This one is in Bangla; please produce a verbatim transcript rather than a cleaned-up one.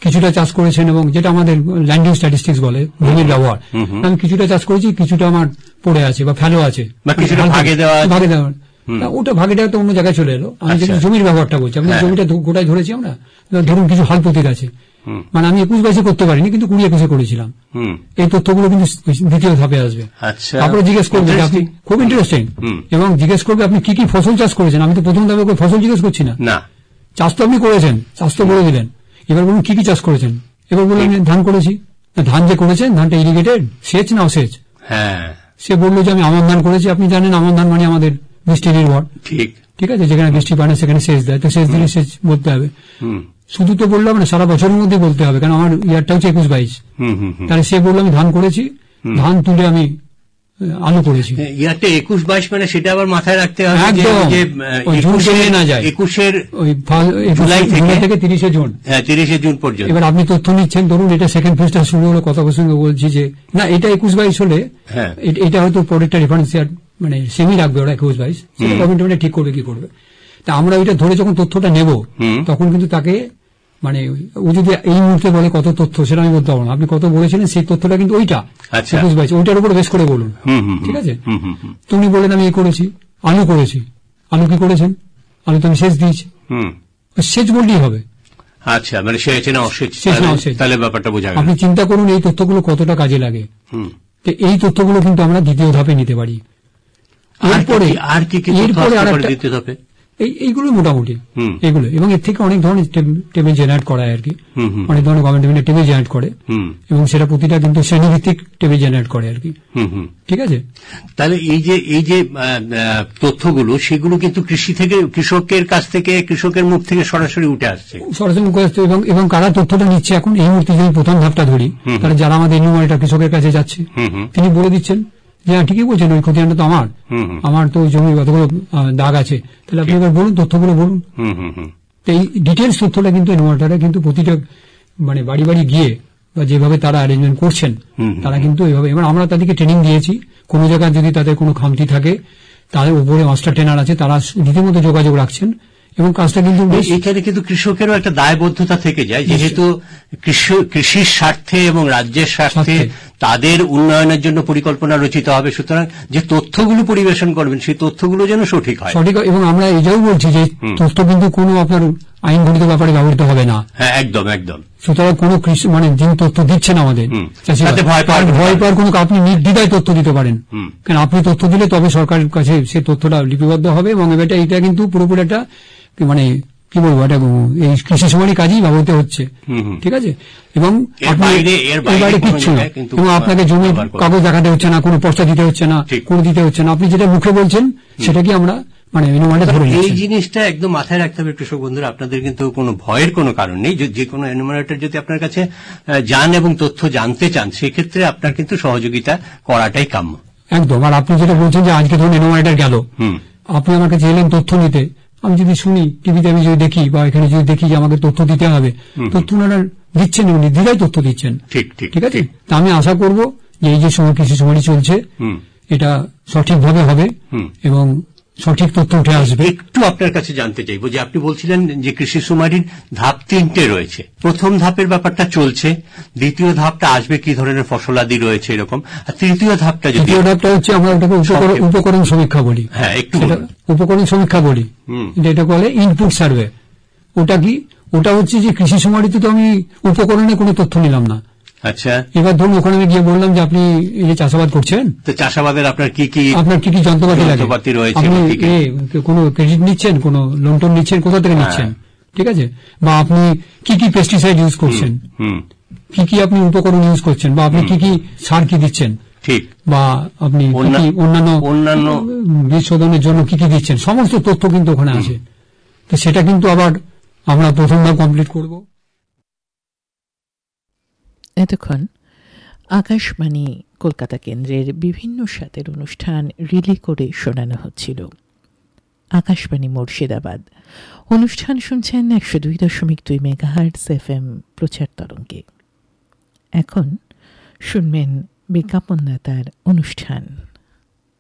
কিছুটা চাষ করেছেন, এবং যেটা আমাদের ল্যান্ড ইউজ স্ট্যাটিস্টিক্স বলে ভূমির ব্যবহার, আমি কিছুটা চাষ করেছি, কিছুটা আমার পড়ে আছে বা ফেলো আছে, ভাগে দেওয়া, ওটা ভাগে দেওয়া তো অন্য জায়গায় চলে এলো। আমি যেটা জমির ব্যবহারটা বলছি, আমি জমিটা গোটায় ধরেছি আমরা, ধরুন কিছু হাল প্রতীক আছে, মানে আমি একুশ বাইশে করতে পারিনি, কিন্তু কুড়ি একুশে করেছিলাম। এই তথ্যগুলো কিন্তু দ্বিতীয় ধাপে আসবে। তারপরে জিজ্ঞেস করবে আপনি, খুব ইন্টারেস্টিং, এবং জিজ্ঞেস করবে আপনি কি কি ফসল চাষ করেছেন। আমি তো প্রথম ধাপে ফসল জিজ্ঞেস করছি না, চাষ তো আপনি করেছেন, চাষ তো বলে দিলেন, এবার বলুন কি কি চাষ করেছেন। এবার বললেন ধান করেছি, ধান যে করেছেন ধানটা ইরিগেটেড, সেচ না অসেচ। সে বললো যে আমি আমন ধান করেছি। আপনি জানেন আমন ধান মানে আমাদের বৃষ্টি নির্ভর, ঠিক ঠিক আছে, যেখানে বৃষ্টি পায় না সেখানে সেচ দেয়, তো সেচ দিলে সেচ বলতে হবে। শুধু তো বললাম না, সারা বছরের মধ্যে বলতে হবে, কারণ আমার ইয়ারটা হচ্ছে একুশ বাইশ। তাহলে সে বললো আমি ধান করেছি, ধান তুলে আমি আলু করেছি। ইয়ারটা একুশ বাইশ মানে সেটা আবার মাথায় রাখতে হবে না যায়, একুশের জুলাই থেকে তিরিশে জুন, হ্যাঁ তিরিশে জুন পর্যন্ত। এবার আপনি তথ্য নিচ্ছেন, ধরুন এটা সেকেন্ড ফেজটা শুরু হলো, কথা প্রসঙ্গে বলছি যে না এটা একুশ বাইশ হলে এটা হয়তো পরেরটা রেফারেন্স ইয়ার মানে সেমি রাখবে ওরা একুশ বাইশ, সেটা গভর্নমেন্ট ঠিক করবে কি করবে। তা আমরা ওইটা ধরে যখন তথ্যটা নেব, তখন কিন্তু তাকে মানে ও যদি এই মুহূর্তে বলে কত তথ্য, সেটা আমি বলতে পারবো না। আপনি কত বলেছিলেন সেই তথ্যটা কিন্তু ওইটা একুশ বাইশ, ওইটার উপর বেশ করে বলুন, ঠিক আছে। তুমি বলেন আমি এই করেছি, আলু করেছি, আলু কি করেছেন, আলু তো আমি সেচ দিয়েছি, সেচ বললেই হবে। আচ্ছা, মানে সেচ না অসেচ, তাহলে ব্যাপারটা বোঝা গেল। আপনি চিন্তা করুন এই তথ্যগুলো কতটা কাজে লাগে। এই তথ্যগুলো কিন্তু আমরা দ্বিতীয় ধাপে নিতে পারি। এরপরে আর কি এরপরে আর দ্বিতীয় ধাপে এইগুলো মোটামুটি এগুলো, এবং এর থেকে অনেক ধরনের টেবিল জেনারেট করা হয় আর কি, অনেক ধরনের গভর্নমেন্ট টেবিল জেনারেট করে, এবং সেটা প্রতিটা কিন্তু শ্রেণীভিত্তিক টেবিল জেনারেট করে আর কি, ঠিক আছে। তাহলে এই যে এই যে তথ্যগুলো, সেগুলো কিন্তু কৃষি থেকে, কৃষকের কাছ থেকে, কৃষকের মুখ থেকে সরাসরি উঠে আসছে, সরাসরি মুখে আসছে। এবং এবং কারা তথ্যটা নিচ্ছে এখন এই মুহূর্তে, যদি প্রথম ধাপটা ধরি, তাহলে যারা আমাদের এনুমারেটর কৃষকের কাছে যাচ্ছে, তিনি বলে দিচ্ছেন যে হ্যাঁ ঠিকই বলছেন, ওই খতিয়ানটা তো আমার, আমার তো জমি কতগুলো দাগ আছে, তাহলে আপনি এবার বলুন তথ্যগুলো বলুন। তো এই ডিটেলস তথ্যটা কিন্তু এনুমারেটররা কিন্তু প্রতিটা মানে বাড়ি বাড়ি গিয়ে বা যেভাবে তারা অ্যারেঞ্জমেন্ট করছেন, তারা কিন্তু এইভাবে, এবার আমরা তাদেরকে ট্রেনিং দিয়েছি, কোনো জায়গায় যদি তাদের কোনো খামতি থাকে, তাদের উপরে মাস্টার ট্রেনার আছে, তারা রীতিমতো যোগাযোগ রাখছেন, এবং কাজটা কিন্তু এখানে কিন্তু কৃষকেরও একটা দায়বদ্ধতা থেকে যায়, যেহেতু কৃষির স্বার্থে এবং রাজ্যের স্বার্থে তাদের উন্নয়নের জন্য পরিকল্পনা রচিত হবে, সুতরাং যে তথ্যগুলো পরিবেশন করবেন সেই তথ্যগুলো যেন সঠিক হয়, সঠিক। এবং আমরা এটাও বলছি যে তথ্য কিন্তু কোনো আপনার আইন ঘটিত ব্যাপারে ব্যবহৃত হবে না। হ্যাঁ, একদম একদম। সুতরাং কোনো কৃষি মানে যিনি তথ্য দিচ্ছেন আমাদের, ভয় পাওয়ার কোনো, আপনি নির্দ্বিধায় তথ্য দিতে পারেন, কারণ আপনি তথ্য দিলে তবে সরকারের কাছে সে তথ্যটা লিপিবদ্ধ হবে, এবং এটা এটা কিন্তু পুরোপুরি একটা মানে কি বলবো, এটা এই কৃষি সমানি কাজেই ব্যবহৃত হচ্ছে, ঠিক আছে। এবং বাইরে কিচ্ছু না, এবং আপনাকে জমির কাগজ দেখাতে হচ্ছে না, কোনো পর্চা দিতে হচ্ছে না, কোনো দিতে হচ্ছে না, আপনি যেটা মুখে বলছেন সেটা কি আমরা মানে এই জিনিসটা একদম মাথায় রাখতে হবে কৃষক বন্ধুরা। আপনাদের কিন্তু কোনো ভয়ের কোনো কারণ নেই। যে কোনো এনুমারেটর যদি আপনার কাছে যান এবং তথ্য জানতে চান, সেক্ষেত্রে আপনার কিন্তু সহযোগিতা করাটাই কাম্য, একদম। আর আপনি যেটা বলছেন যে আজকে ধরুন এনুমারেটর গেল, আপনি আমার কাছে এলেন তথ্য নিতে, আমি যদি শুনি টিভিতে, আমি যদি দেখি বা এখানে যদি দেখি যে আমাকে তথ্য দিতে হবে, তথ্য ওনারা দিচ্ছেন, উনি দিদাই তথ্য দিচ্ছেন, ঠিক ঠিক ঠিক আছে। তা আমি আশা করব যে এই যে সময় কৃষি সমানি চলছে, এটা সঠিকভাবে হবে এবং সঠিক তথ্য উঠে আসবে। একটু আপনার কাছে জানতে চাইবো যে আপনি বলছিলেন যে কৃষি সুমারির ধাপ তিনটে রয়েছে, প্রথম ধাপের ব্যাপারটা চলছে, দ্বিতীয় ধাপটা আসবে কি ধরনের ফসলাদি রয়েছে এরকম, আর তৃতীয় ধাপটা তৃতীয় ধাপটা হচ্ছে আমরা ওটাকে উপকরণ সমীক্ষা বলি। হ্যাঁ, একটু উপকরণ সমীক্ষা বলি, যেটা বলে ইনপুট সার্ভে। ওটা কি? ওটা হচ্ছে যে কৃষি সুমারিতে তো আমি উপকরণে কোনো তথ্য নিলাম না। আচ্ছা, এবার ধরুন ওখানে আমি গিয়ে বললাম যে আপনি এই যে চাষাবাদ করছেন, তো চাষাবাদের আপনার কি কি আপনার কি কি যন্ত্রপাতি লাগে, আপনি কোনো ক্রেডিট নিচ্ছেন, কোনো লোন টোন নিচ্ছেন, কোথা থেকে নিচ্ছেন, ঠিক আছে, বা আপনি কি কি পেস্টিসাইড ইউজ করছেন, কি কি আপনি উপকরণ ইউজ করছেন, বা আপনি কি কি সার কি দিচ্ছেন, ঠিক, বা আপনি অন্যান্য অন্যান্য বীজ শোধনের জন্য কি কি দিচ্ছেন, সমস্ত তথ্য কিন্তু ওখানে আছে। তো সেটা কিন্তু আবার আমরা প্রথমবার কমপ্লিট করব। এতক্ষণ আকাশবাণী কলকাতা কেন্দ্রের বিভিন্ন স্বাদের অনুষ্ঠান রিলে করে শোনানো হচ্ছিল। আকাশবাণী মুর্শিদাবাদ অনুষ্ঠান শুনছেন একশো দুই দশমিক দুই মেগাহার্টজ এফ এম প্রচার তরঙ্গে। এখন শুনবেন বিজ্ঞাপনদাতার অনুষ্ঠান।